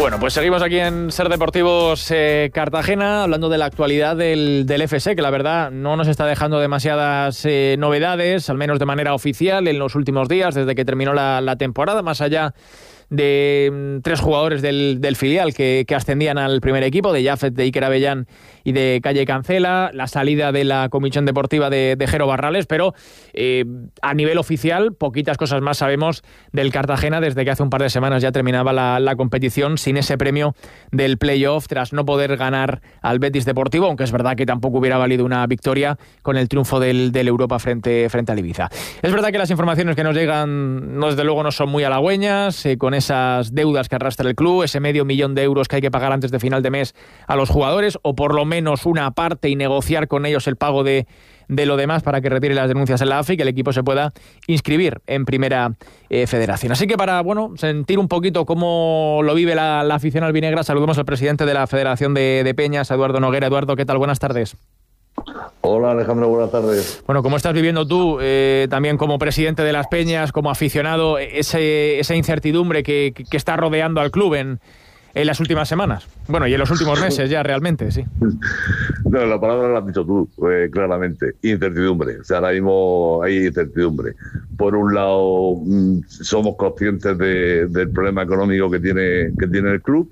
Bueno, pues seguimos aquí en Ser Deportivos Cartagena, hablando de la actualidad del FC, que la verdad no nos está dejando demasiadas novedades, al menos de manera oficial, en los últimos días, desde que terminó la temporada, más allá de 3 jugadores del filial que ascendían al primer equipo, de Jafet, de Iker Abellán y de Calle Cancela, la salida de la comisión deportiva de Jero Barrales, pero a nivel oficial poquitas cosas más sabemos del Cartagena desde que hace un par de semanas ya terminaba la competición sin ese premio del playoff tras no poder ganar al Betis Deportivo, aunque es verdad que tampoco hubiera valido una victoria con el triunfo del Europa frente al Ibiza. Es verdad que las informaciones que nos llegan desde luego no son muy halagüeñas, con esas deudas que arrastra el club, ese $500,000 de euros que hay que pagar antes de final de mes a los jugadores, o por lo menos una parte y negociar con ellos el pago de lo demás para que retire las denuncias en la AFI y que el equipo se pueda inscribir en Primera Federación. Así que para sentir un poquito cómo lo vive la afición albinegra, saludamos al presidente de la Federación de Peñas, Eduardo Noguera. Eduardo, ¿qué tal? Buenas tardes. Hola Alejandro, buenas tardes. Bueno, ¿cómo estás viviendo tú, también como presidente de las Peñas, como aficionado, esa incertidumbre que está rodeando al club en las últimas semanas? Bueno, y en los últimos meses ya realmente, sí. No, la palabra la has dicho tú, claramente. Incertidumbre. O sea, ahora mismo hay incertidumbre. Por un lado, somos conscientes del problema económico que tiene el club.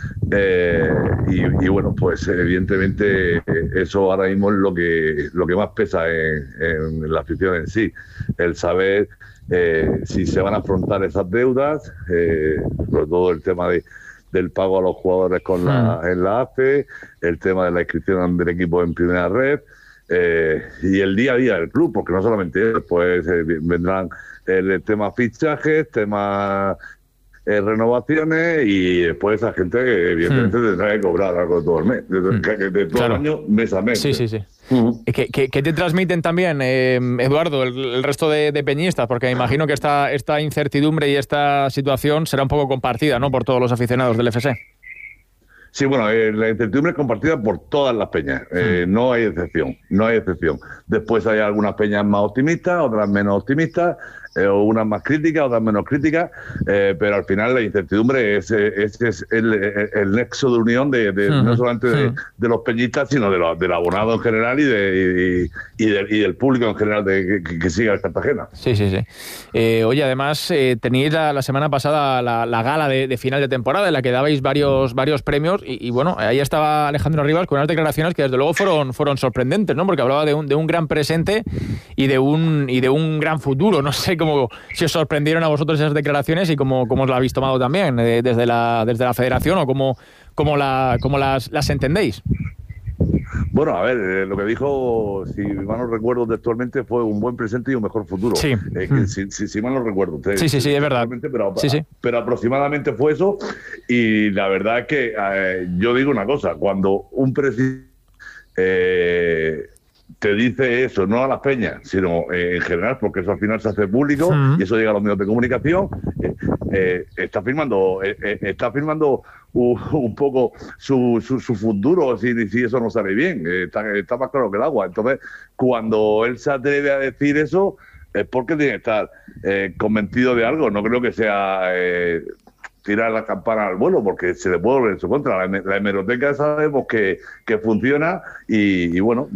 Y bueno, pues evidentemente eso ahora mismo es lo que más pesa en la afición en sí, el saber si se van a afrontar esas deudas, sobre todo el tema del pago a los jugadores en la AFE, el tema de la inscripción del equipo en Primera Red, y el día a día del club, porque no solamente después vendrán el tema fichajes, temas renovaciones, y después esa gente evidentemente tendrá que cobrar algo todo el mes, de todo el año, mes a mes. Sí. ¿Qué te transmiten también, Eduardo, el resto de peñistas? Porque me imagino que esta incertidumbre y esta situación será un poco compartida, ¿no?, por todos los aficionados del FC. Sí, bueno, la incertidumbre es compartida por todas las peñas, no hay excepción. Después hay algunas peñas más optimistas, otras menos optimistas, unas más críticas, otras menos críticas, pero al final la incertidumbre es el nexo de unión no solamente de los peñistas, sino del abonado en general y del público en general que sigue al Cartagena. Sí. Oye, además, teníais la semana pasada la gala de final de temporada en la que dabais varios premios y bueno, ahí estaba Alejandro Rivas con unas declaraciones que desde luego fueron sorprendentes, ¿no? Porque hablaba de un gran presente y de un gran futuro. No sé si os sorprendieron a vosotros esas declaraciones y cómo os la habéis tomado también desde la federación, o cómo las entendéis. Bueno, a ver, lo que dijo, si mal no recuerdo textualmente, fue un buen presente y un mejor futuro. Sí. Si mal no recuerdo. Sí, es verdad. Pero aproximadamente fue eso. Y la verdad es que yo digo una cosa, cuando un presidente te dice eso, no a las peñas, sino en general, porque eso al final se hace público y eso llega a los medios de comunicación, está firmando un poco su futuro si eso no sale bien, está más claro que el agua. Entonces, cuando él se atreve a decir eso, es porque tiene que estar convencido de algo. No creo que sea tirar la campana al vuelo, porque se le puede volver en su contra. La hemeroteca sabemos que funciona y bueno,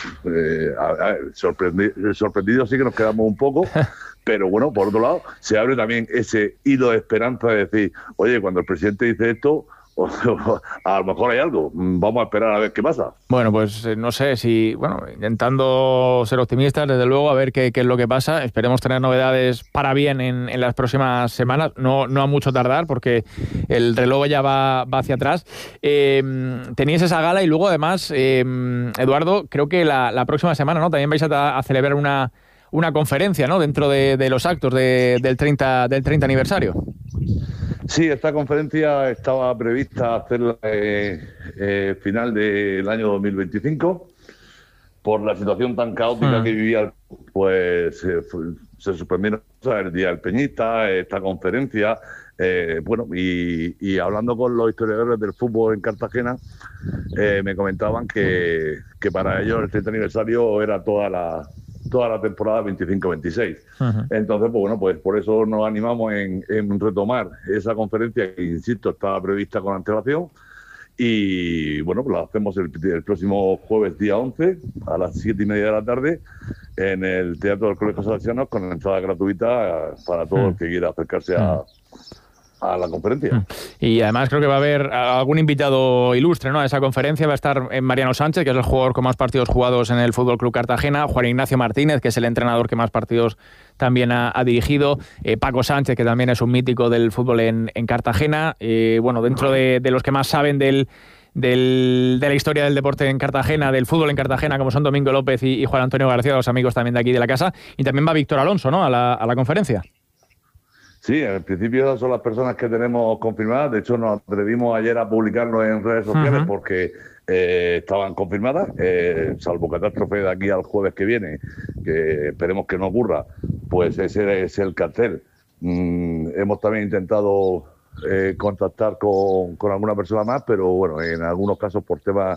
sorprendidos sí que nos quedamos un poco, pero bueno, por otro lado, se abre también ese hilo de esperanza de decir, oye, cuando el presidente dice esto, a lo mejor hay algo, vamos a esperar a ver qué pasa. Bueno, pues no sé intentando ser optimistas, desde luego, a ver qué es lo que pasa. Esperemos tener novedades para bien en las próximas semanas, no a mucho tardar, porque el reloj ya va hacia atrás. Teníais esa gala y luego además, Eduardo, creo que la próxima semana, ¿no?, también vais a celebrar una conferencia, ¿no?, dentro de los actos del 30 aniversario. Sí, esta conferencia estaba prevista hacerla final del año 2025. Por la situación tan caótica que vivía, pues se suspendieron el Día del Peñista, esta conferencia. Bueno, y hablando con los historiadores del fútbol en Cartagena, me comentaban que para ellos el 30 aniversario era toda toda la temporada 25-26. Entonces, pues bueno, pues por eso nos animamos en retomar esa conferencia que, insisto, estaba prevista con antelación. Y bueno, pues la hacemos el próximo jueves día 11 a las 7:30 de la tarde en el Teatro del Colegio Salesianos, con entrada gratuita para todo el que quiera acercarse a la conferencia. Y además creo que va a haber algún invitado ilustre, ¿no? A esa conferencia va a estar Mariano Sánchez, que es el jugador con más partidos jugados en el Fútbol Club Cartagena, Juan Ignacio Martínez, que es el entrenador que más partidos también ha dirigido, Paco Sánchez, que también es un mítico del fútbol en Cartagena, bueno, dentro de los que más saben de la historia del deporte en Cartagena, del fútbol en Cartagena, como son Domingo López y Juan Antonio García, los amigos también de aquí de la casa, y también va Víctor Alonso, ¿no? A la conferencia. Sí, en principio esas son las personas que tenemos confirmadas. De hecho, nos atrevimos ayer a publicarlo en redes sociales porque estaban confirmadas, salvo catástrofe de aquí al jueves que viene, que esperemos que no ocurra, pues ese es el cartel. Hemos también intentado contactar con alguna persona más, pero bueno, en algunos casos por temas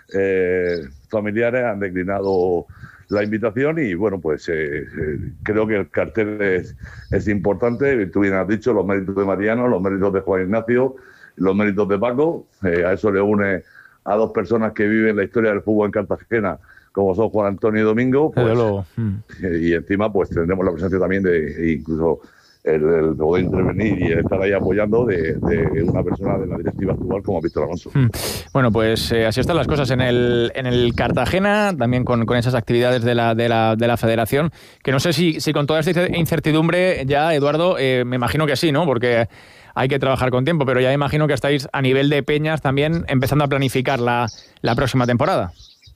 familiares han declinado la invitación y bueno, pues creo que el cartel es importante. Tú bien has dicho, los méritos de Mariano, los méritos de Juan Ignacio, los méritos de Paco, a eso le une a dos personas que viven la historia del fútbol en Cartagena, como son Juan Antonio y Domingo, pues, y encima pues tendremos la presencia también de incluso el poder intervenir y estar ahí apoyando de una persona de la directiva actual como Víctor Alonso. Bueno, pues así están las cosas en el Cartagena, también con esas actividades de la federación, que no sé si con toda esta incertidumbre ya, Eduardo, me imagino que sí, ¿no? Porque hay que trabajar con tiempo, pero ya imagino que estáis a nivel de peñas también empezando a planificar la próxima temporada.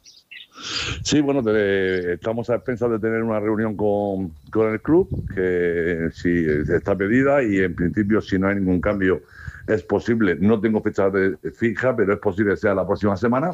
Sí, bueno, estamos a expensas de tener una reunión con el club, que sí está pedida y en principio, si no hay ningún cambio, es posible. No tengo fecha fija, pero es posible que sea la próxima semana.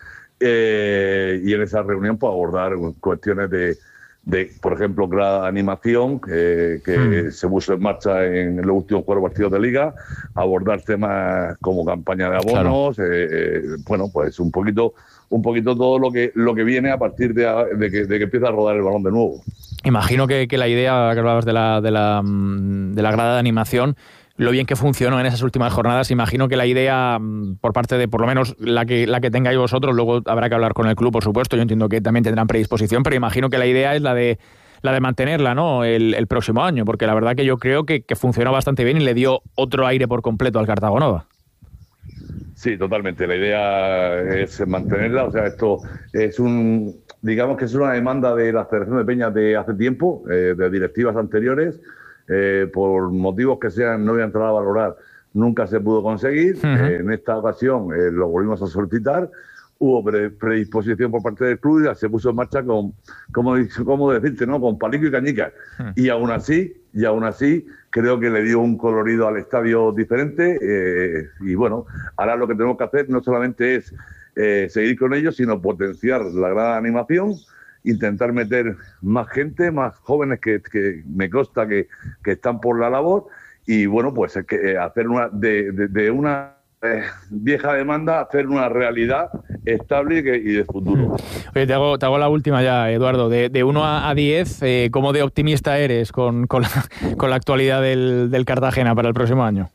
Y en esa reunión pues abordar cuestiones de por ejemplo, la animación que se puso en marcha en los últimos 4 partidos de Liga, abordar temas como campaña de abonos, bueno, pues un poquito todo lo que viene a partir de que empieza a rodar el balón de nuevo. Imagino que la idea que hablabas de la grada de animación, lo bien que funcionó en esas últimas jornadas, imagino que la idea por parte de, por lo menos la que tengáis vosotros, luego habrá que hablar con el club, por supuesto, yo entiendo que también tendrán predisposición, pero imagino que la idea es la de mantenerla, ¿no? El próximo año, porque la verdad que yo creo que funcionó bastante bien y le dio otro aire por completo al Cartagonova. Sí, totalmente. La idea es mantenerla. O sea, esto es digamos que es una demanda de la Federación de Peñas de hace tiempo, de directivas anteriores. Por motivos que sean, no voy a entrar a valorar, nunca se pudo conseguir. En esta ocasión lo volvimos a solicitar. Hubo predisposición por parte del club y ya se puso en marcha con, ¿cómo decirte, no? Con palico y cañica. Y aún así, creo que le dio un colorido al estadio diferente. Y bueno, ahora lo que tenemos que hacer no solamente es seguir con ellos, sino potenciar la gran animación, intentar meter más gente, más jóvenes que me consta que están por la labor. Y bueno, pues es que hacer de una vieja demanda, hacer una realidad estable y de futuro. Oye, te hago la última ya, Eduardo. De 1 a 10, ¿cómo de optimista eres con la actualidad del Cartagena para el próximo año?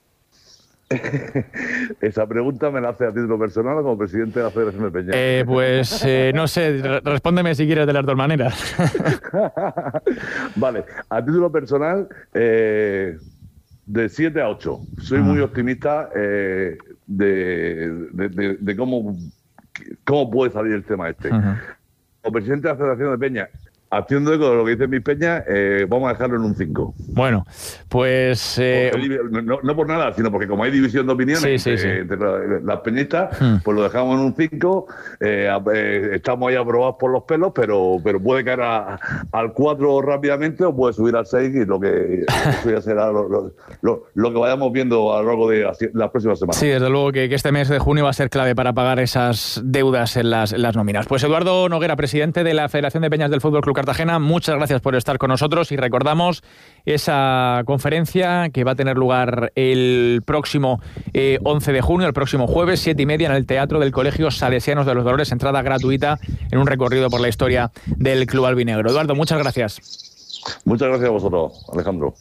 Esa pregunta me la hace a título personal o como presidente de la Federación de Peñas. Pues no sé, respóndeme si quieres de las dos maneras. Vale, a título personal, de 7 a 8. Soy muy optimista de cómo puede salir el tema este. Como presidente de la Federación de Peñas, haciendo eco de lo que dicen mis peñas, vamos a dejarlo en un 5. Bueno, pues... No por nada, sino porque como hay división de opiniones entre las peñistas, pues lo dejamos en un 5. Estamos ahí aprobados por los pelos, pero puede caer al 4 rápidamente o puede subir al 6, y lo que eso ya será lo que vayamos viendo a lo largo de las próximas semanas. Sí, desde luego que este mes de junio va a ser clave para pagar esas deudas en las nóminas. Pues Eduardo Noguera, presidente de la Federación de Peñas del Fútbol Club Cartagena. Cartagena, muchas gracias por estar con nosotros y recordamos esa conferencia que va a tener lugar el próximo 11 de junio, el próximo jueves, 7:30 en el Teatro del Colegio Salesianos de los Dolores, entrada gratuita en un recorrido por la historia del Club Albinegro. Eduardo, muchas gracias. Muchas gracias a vosotros, Alejandro.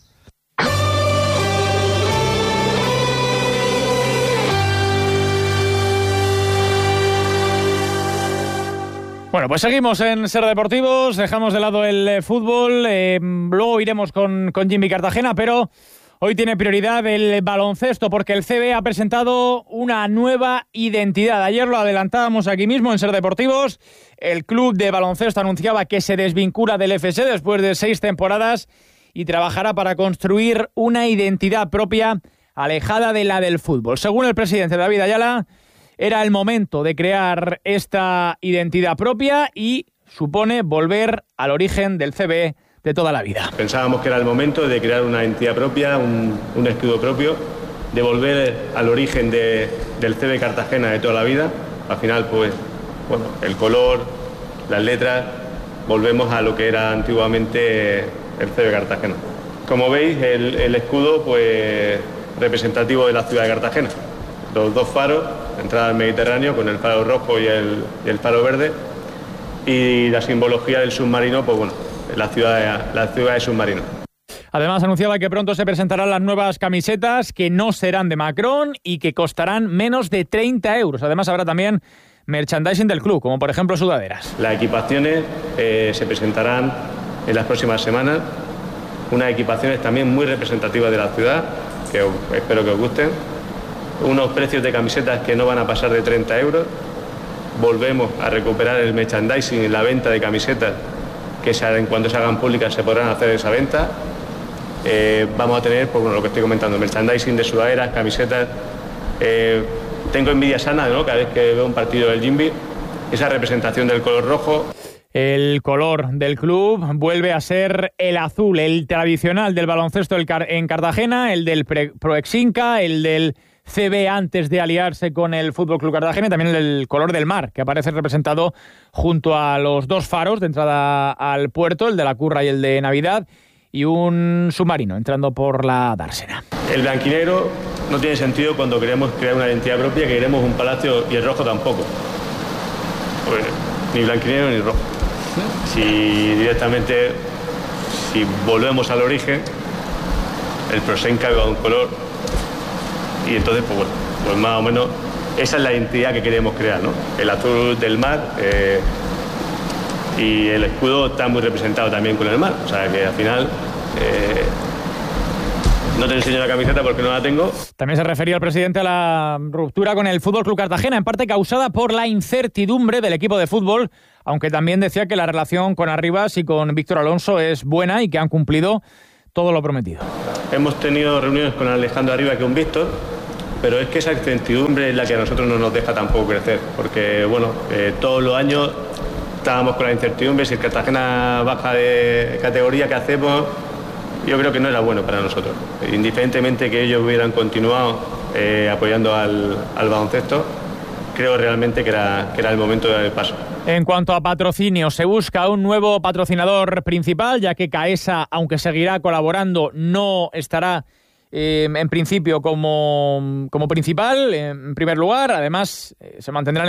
Bueno, pues seguimos en Ser Deportivos, dejamos de lado el fútbol, luego iremos con Jimmy Cartagena, pero hoy tiene prioridad el baloncesto porque el CB ha presentado una nueva identidad. Ayer lo adelantábamos aquí mismo en Ser Deportivos, el club de baloncesto anunciaba que se desvincula del FC después de 6 temporadas y trabajará para construir una identidad propia alejada de la del fútbol. Según el presidente David Ayala, era el momento de crear esta identidad propia y supone volver al origen del CB de toda la vida. Pensábamos que era el momento de crear una identidad propia, un escudo propio, de volver al origen del CB Cartagena de toda la vida. Al final, pues, bueno, el color, las letras, volvemos a lo que era antiguamente el CB Cartagena. Como veis, el escudo, pues, representativo de la ciudad de Cartagena. Los 2 faros, entrada al Mediterráneo con el faro rojo y el faro verde, y la simbología del submarino, pues bueno, la ciudad de submarino. Además anunciaba que pronto se presentarán las nuevas camisetas que no serán de Macron y que costarán menos de 30 euros. Además habrá también merchandising del club, como por ejemplo sudaderas. Las equipaciones se presentarán en las próximas semanas, unas equipaciones también muy representativas de la ciudad, que espero que os gusten. Unos precios de camisetas que no van a pasar de 30 euros. Volvemos a recuperar el merchandising y la venta de camisetas que en cuanto se hagan públicas se podrán hacer esa venta. Vamos a tener, pues bueno, lo que estoy comentando, merchandising de sudaderas, camisetas. Tengo envidia sana, ¿no? Cada vez que veo un partido del Jimby, esa representación del color rojo. El color del club vuelve a ser el azul, el tradicional del baloncesto en Cartagena, el del Proexinca, el del CB antes de aliarse con el Fútbol Club Cartagena y también el color del mar, que aparece representado junto a los 2 faros de entrada al puerto, el de la Curra y el de Navidad, y un submarino entrando por la dársena. El blanquinegro no tiene sentido cuando queremos crear una identidad propia, que queremos un palacio, y el rojo tampoco. Pues, ni blanquinegro ni rojo. Si volvemos al origen, el Prosenca va a un color. Y entonces, pues bueno, pues más o menos esa es la identidad que queremos crear, ¿no? El azul del mar y el escudo está muy representado también con el mar. O sea que al final no te enseño la camiseta porque no la tengo. También se refería el presidente a la ruptura con el Fútbol Club Cartagena, en parte causada por la incertidumbre del equipo de fútbol, aunque también decía que la relación con Arribas y con Víctor Alonso es buena y que han cumplido todo lo prometido. Hemos tenido reuniones con Alejandro Arribas y con Víctor, pero es que esa incertidumbre es la que a nosotros no nos deja tampoco crecer, porque bueno, todos los años estábamos con la incertidumbre, si el Cartagena baja de categoría, ¿qué hacemos? Yo creo que no era bueno para nosotros, indiferentemente que ellos hubieran continuado apoyando al baloncesto, creo realmente que era el momento de dar el paso. En cuanto a patrocinio, se busca un nuevo patrocinador principal, ya que Caesa, aunque seguirá colaborando, no estará en principio como principal, en primer lugar. Además, se mantendrán